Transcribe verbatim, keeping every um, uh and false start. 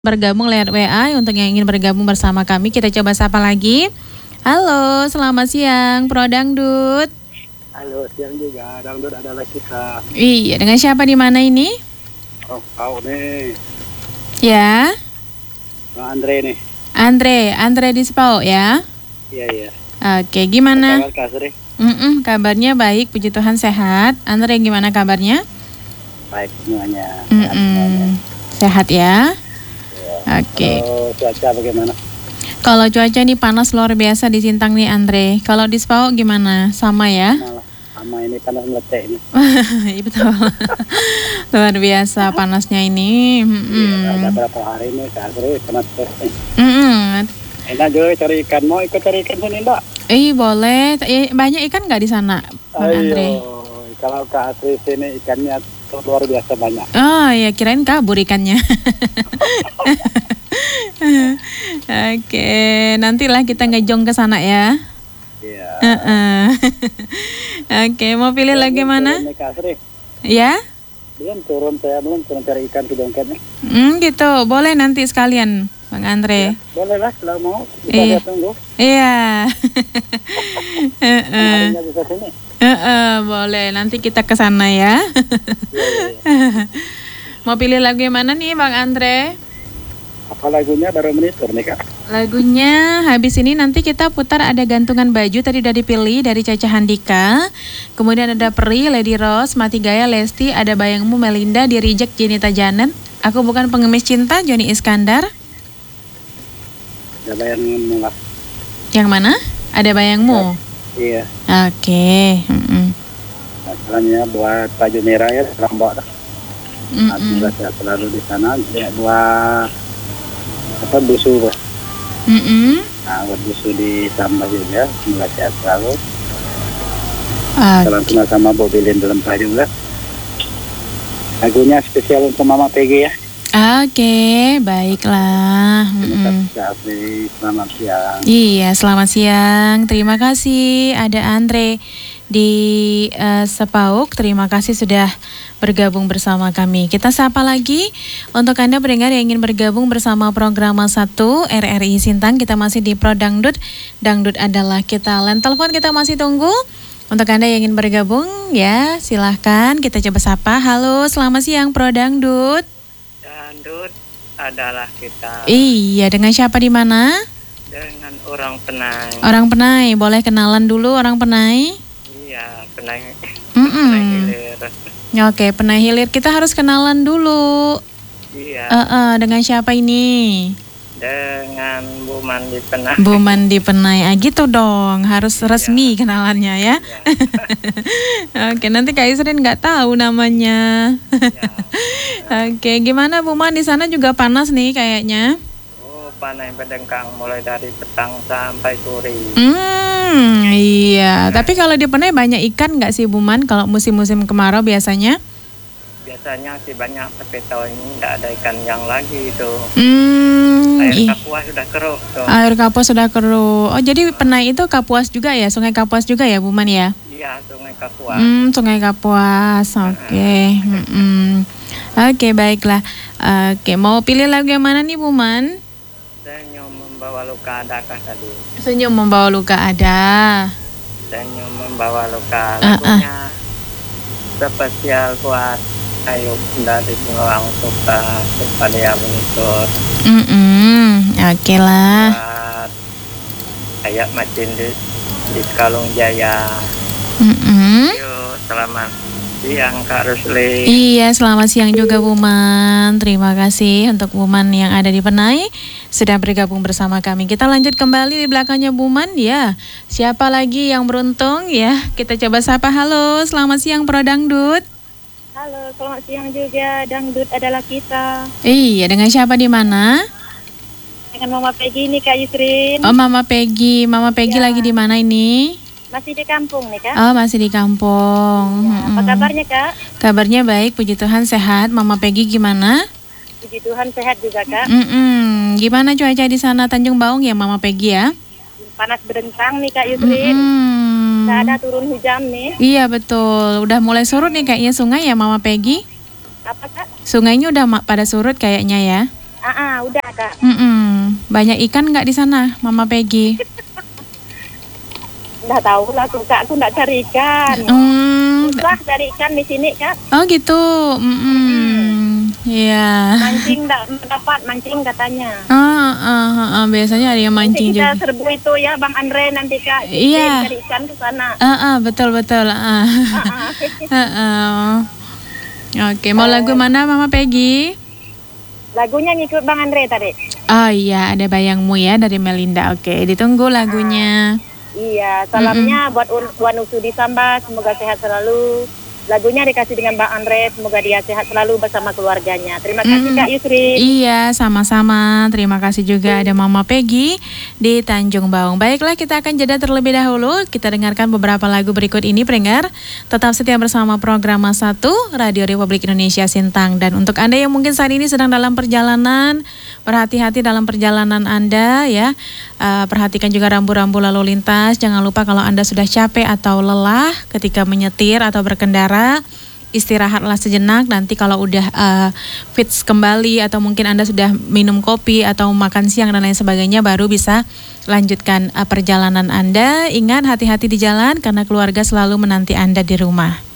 Bergabung lewat W A. Untuk yang ingin bergabung bersama kami, kita coba sapa lagi. Halo, selamat siang Pro Dangdut. Halo, siang juga. Dangdut adalah kita. Iya, dengan siapa di mana ini? Oh, tahu nih. Ya, Bang Andre nih. Andre, Andre di Spau ya. Iya, iya. Oke, gimana? Apa kabar, Kak Sri? Mm-mm, kabarnya baik, puji Tuhan sehat. Andre gimana kabarnya? Baik semuanya. Sehat semuanya. Mm-mm, sehat ya. Oke. Kalau cuaca bagaimana? Kalau cuaca ini panas luar biasa di Sintang nih Andre. Kalau di Spau gimana? Sama ya? Malah sama ini panas meletek ini. Iya betul. Luar biasa panasnya ini. Iya, ada Mm-mm. berapa hari ini Kak Sri panas terus nih. Mm-mm. Enak juga cari ikan. Mau ikut cari ikan sini enggak? Eh boleh. Eh, banyak ikan nggak di sana, Bang Andre? Ayo, kalau Kak Sri sini ikannya tuh luar biasa banyak. Oh ya, kirain kabur ikannya. Oke, nantilah kita ngejong ke sana ya. Iya. Heeh. Oke, mau pilih lagi mana? Turun nih, Kak Sri. Ya? Belum turun, saya belum turun cari ikan ke jongketnya. Hmm, gitu. Boleh nanti sekalian, Bang Andre. Boleh lah kalau mau. Bisa Iya. lihat tunggu. Iya. Heeh. Harinya bisa sini. Heeh, boleh. Nanti kita ke sana ya. Iya, iya, iya. Mau pilih lagu yang mana nih, Bang Andre? Apa lagunya baru menitur nih Kak? Lagunya habis ini nanti kita putar ada gantungan baju tadi udah dipilih dari Caca Handika. Kemudian ada Peri, Lady Rose, Mati Gaya, Lesti, ada Bayangmu, Melinda, Di Reject, Jenita Janet. Aku Bukan Pengemis Cinta, Joni Iskandar. Ya bayangin lah. Yang mana? Ada Bayangmu. Iya. Oke. Mm-mm. Masalahnya buat baju merah ya rambut lah. Mm-mm. Alhamdulillah saya selalu di sana. Ya buat apa busu bah. Mm-mm. Nah buat busu ditambah juga. Alhamdulillah sehat selalu. Oke. Salam kenal sama Bobilin dalam juga. Lagunya spesial untuk Mama Peggy ya. Oke, baiklah. Terima Mm-mm. kasih Kak Asri. Selamat siang. Iya, selamat siang. Terima kasih. Ada Andre di eh, Sepauk. Terima kasih sudah bergabung bersama kami. Kita sapa lagi untuk Anda pendengar yang ingin bergabung bersama program satu R R I Sintang. Kita masih di Pro Dangdut. Dangdut adalah kita. Line telepon kita masih tunggu. Untuk Anda yang ingin bergabung, ya silahkan kita coba sapa. Halo, selamat siang Pro Dangdut. Dangdut adalah kita Iya, dengan siapa di mana? dengan orang Penai. Orang Penai, boleh kenalan dulu orang Penai? Iya, Penai. Mm-mm. Penai Hilir. Oke, Penai Hilir kita harus kenalan dulu. Iya, Eh, eh, dengan siapa ini? dengan Bu Mandi Penai. Bu Mandi Penai. Ah, gitu dong, harus Iya. resmi kenalannya ya. Iya. Oke, nanti Kak Isrin nggak tahu namanya. Iya. Oke, gimana Bu Man di sana juga panas nih kayaknya? Oh, Panai Bedengkang mulai dari petang sampai sore. Hmm, iya. Tapi kalau di Penai banyak ikan nggak sih Bu Man? Kalau musim-musim kemarau biasanya? Biasanya sih banyak, tapi tahun ini nggak ada ikan yang lagi itu. Hmm, Air ih. Kapuas sudah keruh tuh. Air Kapuas sudah keruh. Oh, jadi Penai itu Kapuas juga ya? Sungai Kapuas juga ya, Bu Man ya? Iya, Sungai Kapuas. Hmm, Sungai Kapuas. Oke. Mm-mm. Oke, baiklah. Oke, mau pilih lagu yang mana nih, Bu Man? Senyum membawa luka adakah tadi? Senyum Membawa Luka ada. Senyum membawa luka. Ah, ah. Lagunya spesial buat Ayo dari Pengelang Suka kepada yang menuntut Mm-mm. Oke lah. buat Ayak Macin di, di Kalung Jaya. Mm-mm. Yuk, selamat siang Kak Rusli. Iya, selamat siang juga Bu Man. Terima kasih untuk Bu Man yang ada di Penai sudah bergabung bersama kami. Kita lanjut kembali di belakangnya Bu Man ya. Siapa lagi yang beruntung ya? Kita coba sapa. Halo, selamat siang Pro Dangdut. Halo, selamat siang juga. Dangdut adalah kita. Iya, dengan siapa di mana? Dengan Mama Peggy nih Kak Yusrin. Oh, Mama Peggy. Mama Peggy Ya. lagi di mana ini? Masih di kampung nih Kak. Oh, masih di kampung. Ya, apa Mm-mm. kabarnya Kak? Kabarnya baik, puji Tuhan sehat. Mama Peggy gimana? Puji Tuhan sehat juga Kak. Mm-mm. Gimana cuaca di sana Tanjung Baung ya Mama Peggy ya? Panas berentang nih Kak Yusrin. Mm-mm. Nggak ada turun hujan nih. Iya betul, udah mulai surut nih kayaknya sungai ya Mama Peggy. Apa Kak? Sungainya udah ma- pada surut kayaknya ya. Ah, ah, udah Kak. Mm-mm. Banyak ikan nggak di sana, Mama Peggy? Udah tahu lah tuh Kak, aku nggak cari ikan. Hmm. Susah cari ikan di sini Kak. Oh gitu. Mm-mm. Iya. Mancing nggak mendapat mancing katanya. Ah, ah, ah, ah. Biasanya ada yang mancing Nanti kita juga. serbu itu ya Bang Andre nanti Kak. Iya. Cari ikan ke sana. Ah, ah, betul betul. Ah. Ah, ah. Ah, ah. Oke, mau lagu mana Mama Peggy? Lagunya ngikut Bang Andre tadi. Oh iya, ada Bayangmu ya dari Melinda. Oke, ditunggu lagunya. Iya, salamnya buat Un- Wan Usudi Samba, semoga sehat selalu. Lagunya dikasih dengan Bang Andre, semoga dia sehat selalu bersama keluarganya. Terima kasih Mm. Kak Yusri. Iya, sama-sama. Terima kasih juga ada Mama Peggy di Tanjung Baung. Baiklah, kita akan jeda terlebih dahulu. Kita dengarkan beberapa lagu berikut ini, pendengar. Tetap setia bersama program satu Radio Republik Indonesia Sintang. Dan untuk Anda yang mungkin saat ini sedang dalam perjalanan, berhati-hati dalam perjalanan Anda ya. Uh, perhatikan juga rambu-rambu lalu lintas. Jangan lupa kalau Anda sudah capek atau lelah ketika menyetir atau berkendara, istirahatlah sejenak. Nanti kalau udah uh, fit kembali atau mungkin Anda sudah minum kopi atau makan siang dan lain sebagainya, baru bisa lanjutkan uh, perjalanan Anda. Ingat, hati-hati di jalan karena keluarga selalu menanti Anda di rumah.